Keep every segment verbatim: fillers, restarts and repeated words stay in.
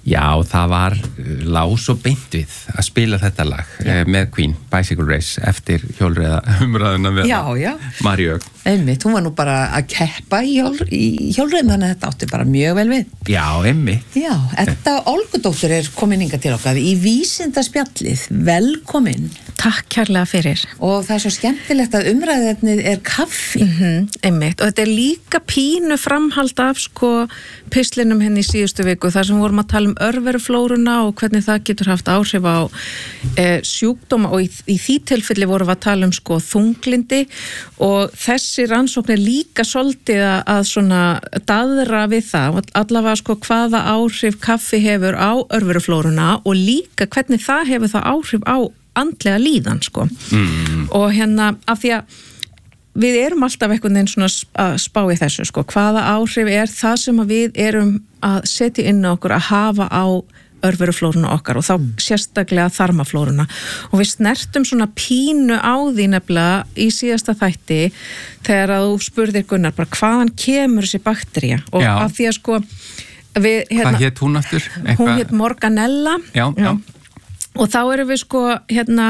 Já, það var lás og beint við að spila þetta lag eh, með Queen, Bicycle Race, eftir hjólreiða umræðuna með já, já. Maríu. Einmitt, hún var nú bara að keppa í, hjól, í hjólreiðum, þannig að þetta átti bara mjög vel við. Já, einmitt. Já, Edda Olgudóttir er komin hingað til okkar í Vísindaspjallið. Velkomin. Takk kærlega fyrir. Og það er svo skemmtilegt að umræðefnið er kaffi. Mm-hmm, einmitt, og þetta er líka pínu framhald af sko pistlinum henni í síðustu viku, þar sem vorum að tala um örveruflóruna og hvernig það getur haft áhrif á e, sjúkdóma og í, í því tilfelli vorum við að tala um sko þunglindi og þessi rannsókn er líka svolítið að, að svona daðra við það, allavega sko hvaða áhrif kaffi hefur á örveruflóruna og líka hvernig það hefur það áhrif á andlega líðan sko mm. og hérna af því að við erum alltaf einhvern veginn svona að spá í þessu sko, hvaða áhrif er það sem að við erum að setja inn á okkur að hafa á örveruflóruna okkar og þá sérstaklega þarmaflóruna og við snertum svona pínu á því nefnilega í síðasta þætti þegar að þú spurðir Gunnar bara hvaðan kemur þessi baktería og já. Af því að sko við, hérna, hvað hét hún aftur? Eitthva... hún hét Morganella já, já. Og þá erum við sko hérna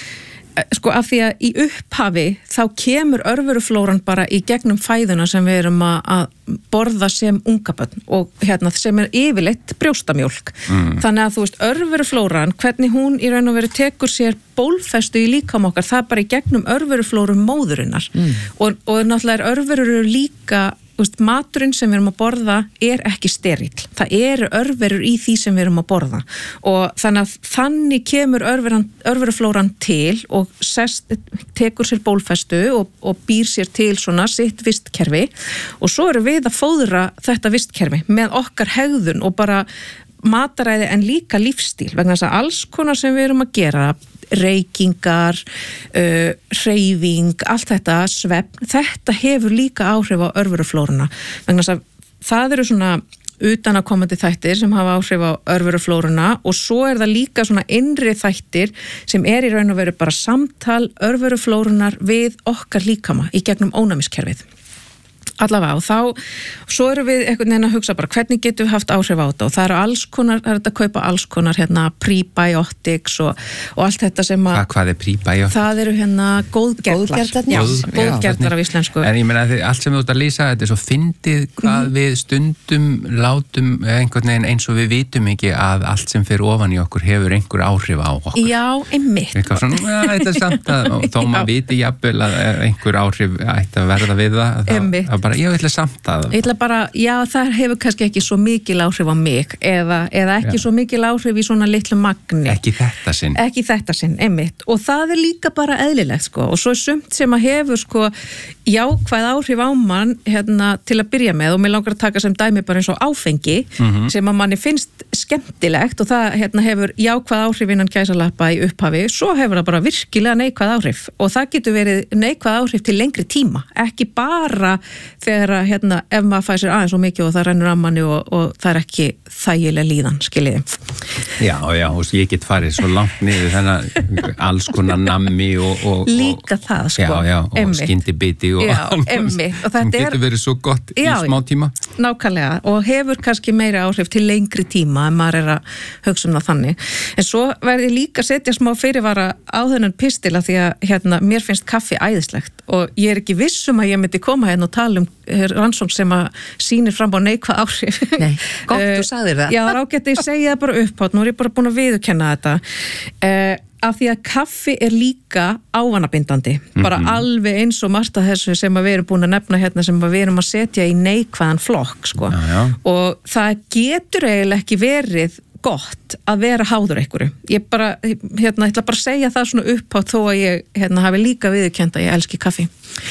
sko af því að í upphafi þá kemur örveruflóran bara í gegnum fæðuna sem við erum að, að borða sem ungabönn og hérna sem er yfirleitt brjóstamjólk mm. þannig að þú veist örveruflóran hvernig hún í raun og veru tekur sér bólfestu í líkam okkar það bara í gegnum örveruflórum móðurinnar mm. og, og náttúrulega er örverur líka Úst, maturinn sem við erum að borða er ekki sterill. Það eru örverur í því sem við erum að borða og þannig að þannig kemur örveruflóran til og sest, tekur sér bólfestu og, og býr sér til svona sitt vistkerfi og svo erum við að fóðra þetta vistkerfi með okkar hegðun og bara mataræði en líka lífstíl vegna þess að alls konar sem við erum að gera reykingar, uh, hreyfing, allt þetta, svefn, þetta hefur líka áhrif á örveruflóruna. Vegna þess að það eru svona utanakomandi þættir sem hafa áhrif á örveruflóruna og svo er það líka svona innri þættir sem er í raun og veru bara samtal örveruflórunar við okkar líkama í gegnum ónæmiskerfið. Allavega og þá, svo erum við einhvern veginn að hugsa bara hvernig getum við haft áhrif á þetta og það eru alls konar, það er þetta að kaupa alls konar hérna prebiotics og, og allt þetta sem að... Hva, hvað er prebiotics? Það eru hérna góðgerlar. Góðgerlar, góðgerlar af íslensku. En ég meina að allt sem við út að lýsa, þetta er svo fyndið hvað mm. við stundum látum einhvern veginn eins og við vitum ekki að allt sem fyrir ofan í okkur hefur einhver áhrif á okkur. Já, einmitt. Eitthvað svona, ja, þetta er samt að, og þó maður viti jafnvel að einhver áhrif ætti að verða við það, þá bara, ég ætla samt að ég ætla bara, já það hefur kannski ekki svo mikil áhrif á mig eða, eða ekki já. Svo mikil áhrif í svona litlu magni ekki þetta sinn ekki þetta sinn, einmitt og það er líka bara eðlilegt sko og svo er sumt sem að hefur sko jákvæð áhrif á mann hérna til að byrja með og mér langar að taka sem dæmi bara eins og áfengi mm-hmm. sem að manni finnst skemmtilegt og það hérna hefur jákvæð áhrif innan gæsalappa í upphafi, svo hefur það bara virkilega neikvæð áhrif og það getur verið neikvæð áhrif til lengri tíma, ekki bara þegar að hérna, ef maður fæ sér aðeins svo mikið og það rennur að manni og, og það er ekki þægileg líðan, skiljiði. Já, já, og ég get farið svo langt niður þennan alls konar nammi og, og líka það, sko. Já, já, og skyndibiti og já, emmitt. Og þetta getur verið svo gott í já, smá tíma. Nákvæmlega, og hefur kannski meira áhrif til lengri tíma en maður er að hugsa um það þannig. En svo verði líka að setja smá fyrirvara á þennan pistil að því að hérna, mér finnst kaffi æðislegt og ég er ekki viss um að ég myndi koma hérna og tala um rannsókn sem að sýnir fram á neikvæð áhrif. Nei, gott, þú sagðir það. Já, það er ágætt að ég segja það bara upp átt, nú er ég bara búin að viðurkenna þetta. Uh, af því að kaffi er líka ávanabindandi, bara mm-hmm. alveg eins og margt af þessu sem að við erum búin að nefna hérna sem að við erum að setja í neikvæðan flokk, sko. Já, já. Og það getur eiginlega ekki verið gott að vera háður einhverju. Ég bara, hérna, ætla bara að segja það svona upp á þó að ég, hérna, hafi líka viðurkennt að ég elski kaffi.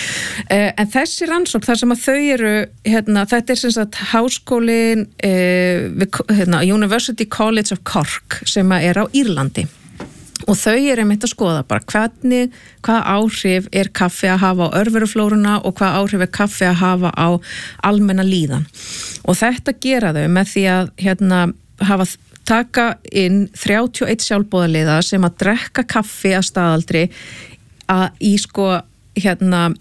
Uh, en þessi rannsókn, þar sem að þau eru, hérna, þetta er sem sagt háskólin, uh, við, hérna, University College of Cork sem að er á Írlandi. Og þau eru einmitt að skoða bara hvernig, hvað áhrif er kaffi að hafa á örveruflóruna og hvað áhrif er kaffi að hafa á almenna líðan. Og þetta gera þau með því að, hérna, hafa taka inn þrjátíu og einn sjálfboðaliða sem að drekka kaffi að staðaldri að í sko hérna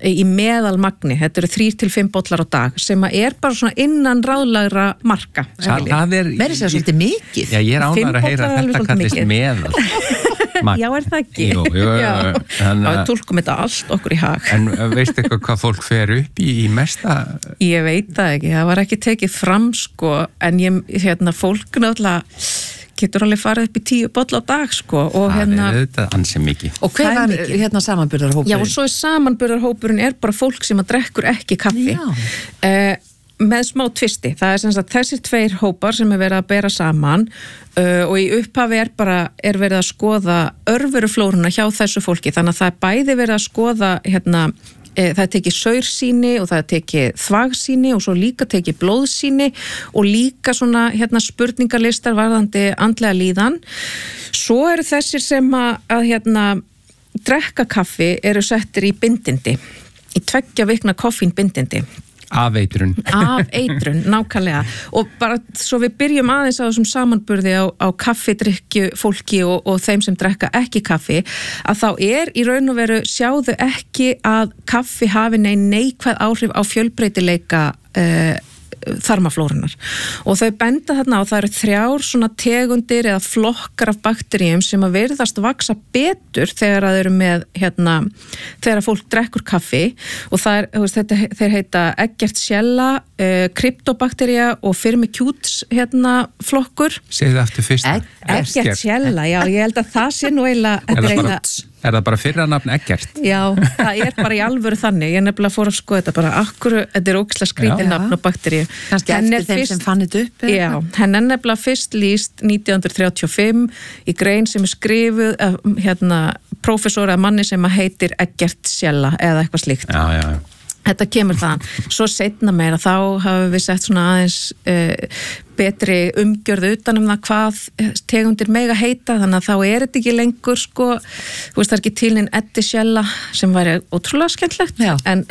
í meðalmagni, þetta eru þrír til fimm bollar á dag sem að er bara svona innan ráðlagra marka. Það, það er... Meiri sér svolítið mikið. Já, ég er ánægður að heyra að þetta kallist meðal. Já, er það ekki? Jú, jú, jú. Þá tólkum þetta allt okkur í hag. En veistu eitthvað hvað fólk fer upp í, í mesta? Ég veit það ekki, það var ekki tekið fram sko, en ég, hérna, fólk náttúrulega getur alveg farið upp í tíu bolla á dag sko og það hérna er þetta ansið mikið. Og hver var hérna samanburðarhópurinn? Já, og svo er samanburðarhópurinn er bara fólk sem að drekkur ekki kaffi uh, með smá tvisti. Það er sem sagt þessir tveir hópar sem er verið að bera saman uh, og í upphafi er bara er verið að skoða örveruflóruna hjá þessu fólki, þannig að það er bæði verið að skoða hérna það er tekið saursýni og það er tekið þvagsýni og svo líka tekið blóðsýni og líka svona hérna spurningarlistar varðandi andlega líðan. Svo eru þessir sem að, að hérna drekka kaffi eru settir í bindindi, í tveggja vikna koffínbindindi. Af eitrun. Af eitrun, nákvæmlega. Og bara svo við byrjum aðeins á þessum samanburði á, á kaffidrykkju fólki og, og þeim sem drekka ekki kaffi, að þá er í raun og veru sjáðu ekki að kaffi hafi nei neikvæð áhrif á fjölbreytileika uh, þarmaflórunar. Og þau benda þarna á það eru þrjár svona tegundir eða flokkar af bakteríum sem að virðast vaksa betur þegar að þau eru með hérna, þegar að fólk drekkur kaffi og það er, þú veist, þetta, þeir heita Eggert-Schella, uh, Cryptobacteria og Firmicutes hérna flokkur. Segðu það aftur fyrst. Eggert-Schella, já, ég held að það sé nú eiginlega Er það bara fyrra nafn Eggert? Já, það er bara í alvöru þannig. Ég nefnilega fór að skoða þetta bara akkur, þetta er ógeðslega skrítið nafn og bakteríu. Kannski eftir þeim fyrst, sem fann þetta upp? Já, henn er nefnilega fyrst lýst nítján hundruð þrjátíu og fimm í grein sem er skrifuð af hérna, prófessor eða manni sem heitir Eggert-Schella eða eitthvað slíkt. Já, já, já. Þetta kemur þaðan. Svo seinna meira þá hafum við sett svona aðeins uh, betri umgjörð utan um það hvað tegundir mega heita, þannig að þá er þetta ekki lengur sko, þú veist það er ekki til en Eggert-Schella sem væri ótrúlega skemmtlegt, já. En,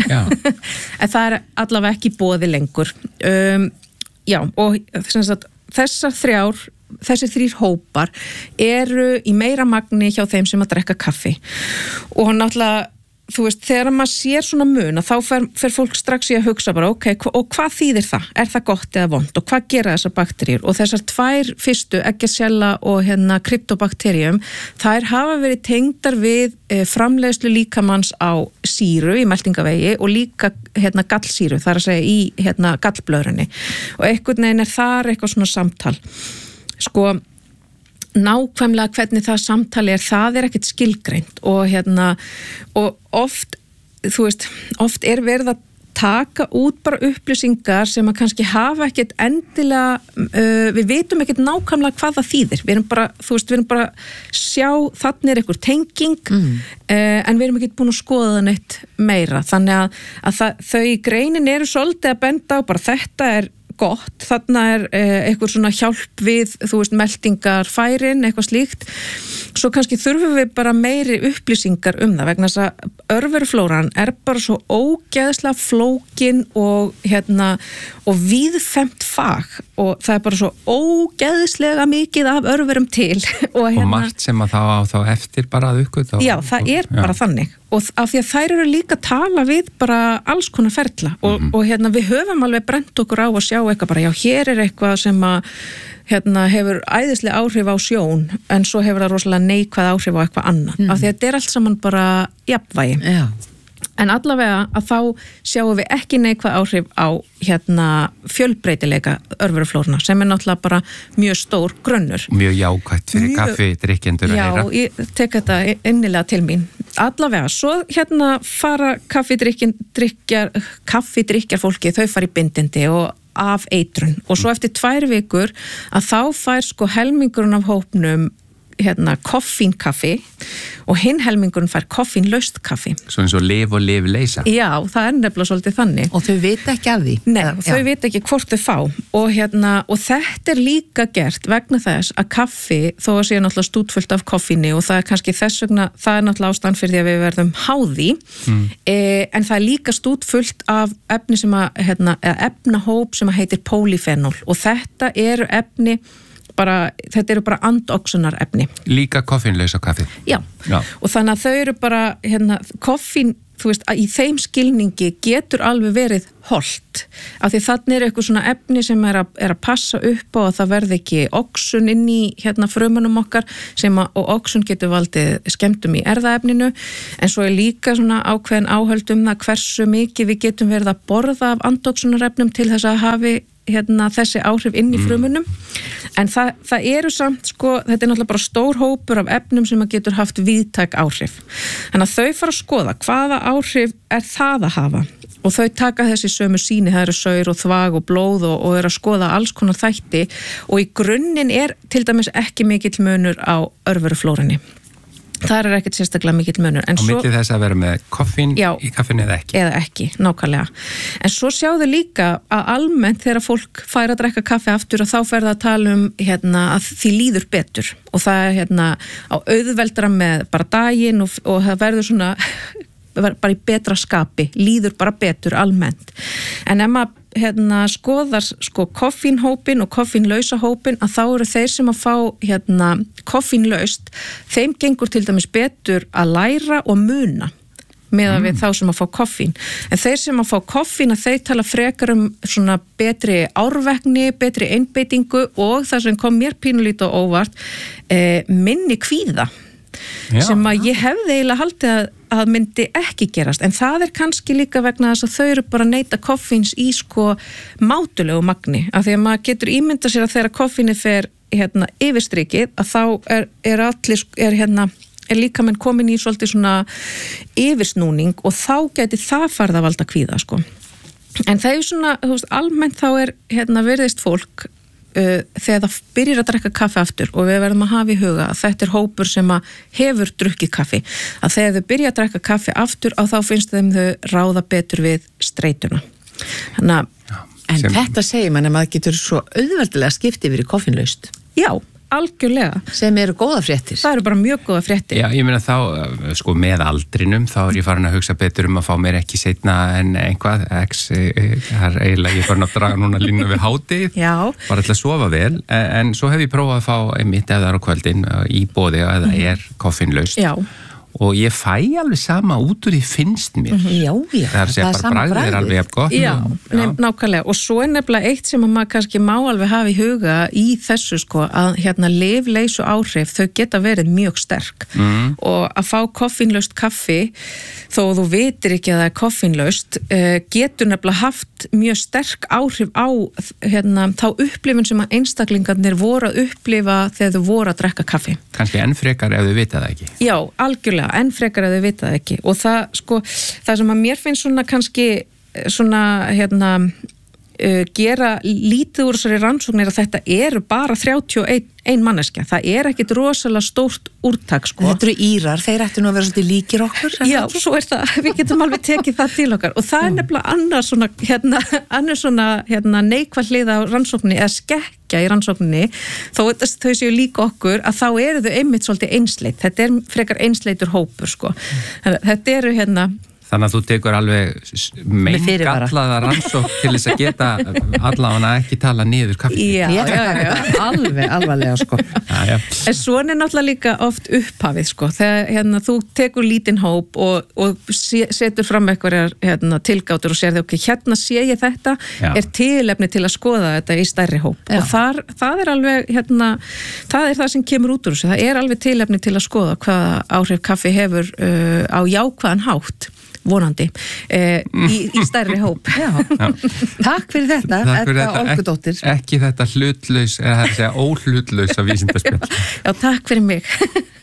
en það er allavega ekki boði lengur. Um, já, og sagt, þessar þrjár þessir þrír hópar eru í meira magni hjá þeim sem að drekka kaffi og náttúrulega þú veist, þegar maður sér svona mun að þá fer, fer fólk strax í að hugsa bara ok, og hvað þýðir það? Er það gott eða vont? Og hvað gera þessar bakteríur? Og þessar tvær fyrstu, Eggert-Schella og hérna Cryptobacterium, þær hafa verið tengdar við eh, framleiðslu líkamanns á sýru í meltingavegi og líka hérna gallsýru, það er að segja í hérna gallblöðrunni. Og einhvern veginn er þar eitthvað svona samtal. Sko, nákvæmlega hvernig það samtali er, það er ekkert skilgreint og hérna, og oft, þú veist, oft er verið að taka út bara upplýsingar sem að kannski hafa ekkert endilega, uh, við vitum ekkert nákvæmlega hvað það þýðir, við erum bara, þú veist, við erum bara sjá, þannig er einhver tenging, mm. uh, en við erum ekkert búin að skoða það neitt meira, þannig að, að það, þau í greinin eru svolítið að benda á, bara þetta er gott, þarna er eh, eitthvað svona hjálp við, þú veist, meltingar færin, eitthvað slíkt, svo kannski þurfum við bara meiri upplýsingar um það, vegna þess að örveruflóran er bara svo ógeðslega flókin og hérna, og víðfemt fag og það er bara svo ógeðslega mikið af örverum til og, hérna, og margt sem að þá á þá eftir bara að uppgöta og, já, það er og, bara já. Þannig og af því að þær eru líka að tala við bara alls konar ferla og, mm-hmm. og hérna við höfum alveg brent okkur á að sjá eitthvað bara, já, hér er eitthvað sem að hérna hefur æðislega áhrif á sjón en svo hefur það rosalega neikvæð áhrif á eitthvað annan, mm. af því að þetta er allt saman bara jafnvægi. Já. En allavega að þá sjáum við ekki neikvæð áhrif á hérna fjölbreytileika örveruflóruna sem er náttúrulega bara mjög stór grunnur. Mjög jákvætt fyrir kaffi, drikkjendur að heyra. Já, ég tek þetta innilega til mín. Allavega, svo hérna fara kaffidrykkjar, kaffidrykkjar fólki, þau fara í bindindi og af eitrun og svo eftir tvær vikur að þá fær sko helmingurinn af hópnum hérna koffínkaffi og hinn helmingurinn fær koffínlaust kaffi. Svo eins og lyf og lyf leysa. Já, það er nefnilega svolítið þannig. Og þau vita ekki af því? Nei, þau vita ekki hvort þau fá og hérna, og þetta er líka gert vegna þess að kaffi, þó að sé náttúrulega stútfullt af koffíni og það er kannski þess vegna, það er náttúrulega ástæðan fyrir því að við verðum háði, mm. eh, en það er líka stútfullt af efni sem að, hérna, efnahóp sem að heitir polyphenol og þetta eru efni bara, þetta eru bara andoksunar efni. Líka koffínlaus á kaffið? Já. Já, og þannig að þau eru bara, hérna, koffín, þú veist, að í þeim skilningi getur alveg verið hollt, af því þannig er eitthvað svona efni sem er að, er að passa upp á að það verði ekki oxun inn í hérna frumunum okkar, sem að, og oxun getur valdið skemmtum í erðaefninu, en svo er líka svona ákveðin áhöld um það hversu mikið við getum verið að borða af andoksunarefnum til þess að hafi hérna þessi áhrif inn í frumunum, en það, það eru samt sko, þetta er náttúrulega bara stór hópur af efnum sem að getur haft víðtæk áhrif, þannig að þau fara að skoða hvaða áhrif er það að hafa, og þau taka þessi sömu sýni, það eru saur og þvag og blóð og, og eru að skoða alls konar þætti, og í grunninn er til dæmis ekki mikill munur á örveruflórunni. Það er ekkert sérstaklega mikill munur. Á milli þess að vera með koffín já, í kaffinu eða ekki? Eða ekki, nákvæmlega. En svo sjáðu líka að almennt þegar fólk fær að drekka kaffi aftur og þá fer það að tala um hérna, að því líður betur. Og það er hérna, á auðveldra með bara daginn og, og það verður svona bara í betra skapi, líður bara betur almennt. En ef maður hérna, skoðar sko, koffínhópin og koffínlausa hópin, að þá eru þeir sem að fá hérna, koffínlaust, þeim gengur til dæmis betur að læra og muna meðan mm. við þá sem að fá koffín. En þeir sem að fá koffín, að þeir tala frekar um svona betri árvekni, betri einbeitingu og það sem kom mér pínulítið á óvart, eh, minni kvíða. Já, sem að ég hefði eiginlega haldið að, að myndi ekki gerast, en það er kannski líka vegna þess að þau eru bara að neyta koffíns í sko mátulegu magni, af því að maður getur ímyndað sér að þegar koffíni fer hérna yfirstrikið, að þá er, er allir, er hérna er líka menn komin í svolítið svona yfirsnúning og þá geti það farið að valda kvíða sko. En það er svona, þú veist, almennt þá er hérna virðist fólk Uh, þegar það byrjar að drekka kaffi aftur, og við verðum að hafa í huga að þetta er hópur sem að hefur drukkið kaffi, að þegar þau byrja að drekka kaffi aftur og þá finnst þeim þau ráða betur við streituna. Þannig að en sem... þetta segir mann að maður getur svo auðveldilega skipt yfir í koffínlaust. Já, algjörlega. Sem eru góða fréttir. Það eru bara mjög góða fréttir. Já, ég meina þá, sko með aldrinum, þá er ég farin að hugsa betur um að fá mér ekki seinna en einhvað, x, það er eiginlega, ég er farin að draga núna línu við hádegið, bara til að sofa vel, en svo hef ég prófað að fá einmitt ef það er á kvöldin í boði eða mm. er koffínlaust. Já. Og ég fæ alveg sama út úr því finnst mér. Mm-hmm. Já, já. Það er að segja bara bragðið er alveg jafn gott. Já, já. Nákvæmlega. Og svo er nefnilega eitt sem maður kannski má alveg hafa í huga í þessu sko, að hérna lyfleysu áhrif, þau geta verið mjög sterk. Mm. Og að fá koffínlaust kaffi, þó þú vitir ekki að það er koffínlaust, getur nefnilega haft mjög sterk áhrif á hérna, þá upplifun sem að einstaklingarnir voru að upplifa þegar þau voru að drekka kaffi. Kannski enn frekar ef þau vita það ekki. Já, algjörlega. En frekar að þau vita það ekki, og það sko, það sem að mér finnst svona kannski svona hérna uh, gera lítið úr þessari rannsóknir að þetta eru bara þrjátíu og ein, ein manneskja, það er ekkit rosalega stórt úrtak sko. Þetta eru Írar, þeir ættu nú að vera svolítið líkir okkur. Já, svo er það, við getum alveg tekið það til okkar, og það er nefnilega annars svona, hérna, annars svona hérna, neikvæð hlið á rannsókninni, eða skekkja í rannsókninni, þó þau séu líka okkur, að þá eru þau einmitt svolítið einsleit, þetta er frekar einsleitur hópur sko, þetta eru hérna. Þannig að þú tekur alveg meingallaða rannsókn til þess að geta allavega ekki tala niður kaffi. Já, já, já. Alveg, alvarlega sko. Já, já. En svona er náttúrulega líka oft upphafið sko, þegar hérna, þú tekur lítinn hóp og, og setur fram eitthvað hérna, tilgátur og sér þau, ok, hérna sé ég þetta, já. Er tilefni til að skoða þetta í stærri hóp. Já. Og þar, það er alveg, hérna, það er það sem kemur út úr þessu, það er alveg tilefni til að skoða hvaða áhrif kaffi hefur uh, á jákvæðan hátt. Vonandi, eh, í, í stærri hóp. Já. Já. Takk fyrir þetta, Edda Olgudóttir. Ekki þetta hlutlaus, eða það er að segja óhlutlaus af vísindaspjall. Já, takk fyrir mig.